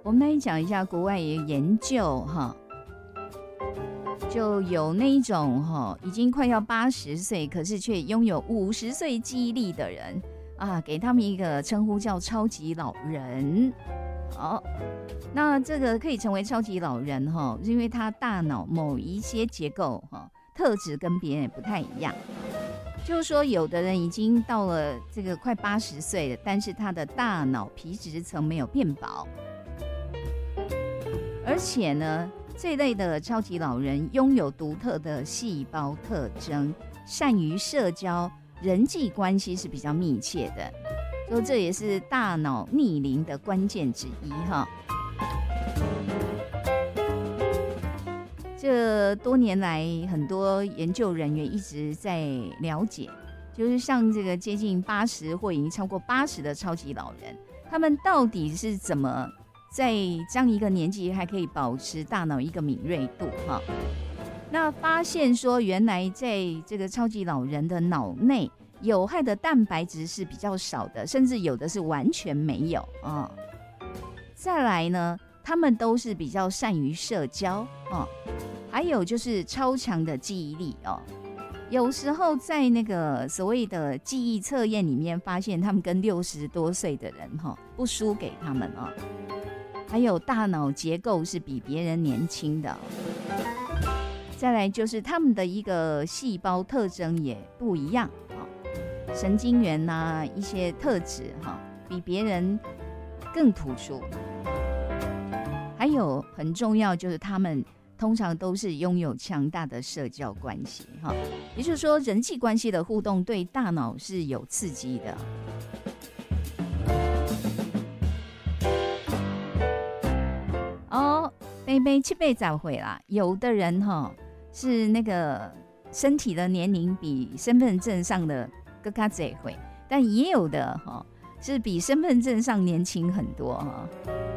我们来讲一下国外也研究哈，就有那一种已经快要80岁，可是却拥有50岁记忆力的人啊，给他们一个称呼叫超级老人。好，那这个可以成为超级老人因为他大脑某一些结构特质跟别人也不太一样。就是说，有的人已经到了这个快80岁了，但是他的大脑皮质层没有变薄，而且呢，这类的超级老人拥有独特的细胞特征，善于社交，人际关系是比较密切的，所以这也是大脑逆龄的关键之一哈。这多年来，很多研究人员一直在了解，就是像这个接近80或已经超过80的超级老人，他们到底是怎么在这样一个年纪还可以保持大脑一个敏锐度哈？那发现说，原来在这个超级老人的脑内，有害的蛋白质是比较少的，甚至有的是完全没有啊。再来呢，他们都是比较善于社交还有就是超强的记忆力有时候在那个所谓的记忆测验里面发现，他们跟60多岁的人不输给他们还有大脑结构是比别人年轻的再来就是他们的一个细胞特征也不一样神经元一些特质比别人更突出。还有很重要就是他们通常都是拥有强大的社交关系也就是说人际关系的互动对大脑是有刺激的。妹妹7倍早会啦，有的人是那个身体的年龄比身份证上的更加早会，但也有的是比身份证上年轻很多